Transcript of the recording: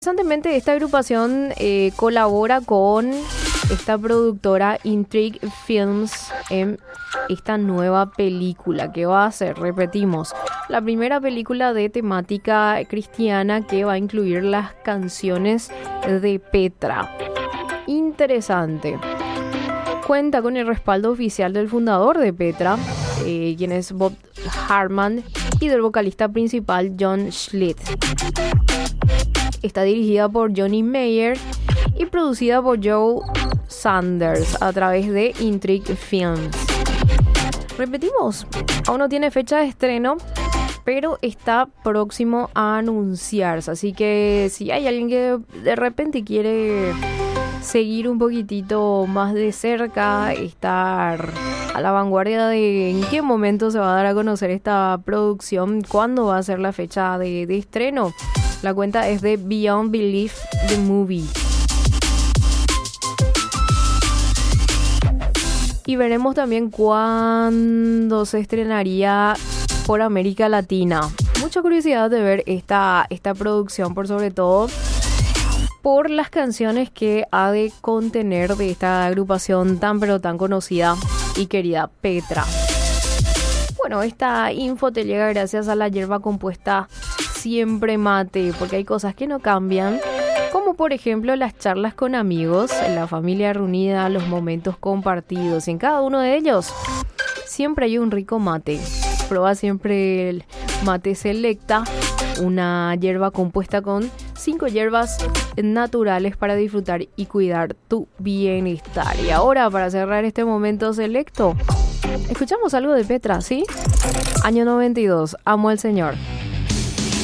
Interesantemente, esta agrupación colabora con esta productora Intrigue Films en esta nueva película que va a ser, repetimos, la primera película de temática cristiana que va a incluir las canciones de Petra. Interesante. Cuenta con el respaldo oficial del fundador de Petra, quien es Bob Hartman, y del vocalista principal John Schlitt. Está dirigida por Johnny Meyer y producida por Joe Sanders a través de Intrigue Films. Repetimos, aún no tiene fecha de estreno, pero está próximo a anunciarse. Así que si hay alguien que de repente quiere seguir un poquitito más de cerca, estar a la vanguardia de en qué momento se va a dar a conocer esta producción, cuándo va a ser la fecha de estreno, la cuenta es de Beyond Belief The Movie. Y veremos también cuándo se estrenaría por América Latina. Mucha curiosidad de ver esta producción, por sobre todo por las canciones que ha de contener de esta agrupación tan pero tan conocida y querida Petra. Bueno, esta info te llega gracias a la hierba compuesta Siempre Mate, porque hay cosas que no cambian, como por ejemplo las charlas con amigos, la familia reunida, los momentos compartidos. Y en cada uno de ellos siempre hay un rico mate. Prueba siempre el Mate Selecta, una hierba compuesta con 5 hierbas naturales para disfrutar y cuidar tu bienestar. Y ahora, para cerrar este momento selecto, escuchamos algo de Petra, ¿sí? Año 92, Amo al Señor.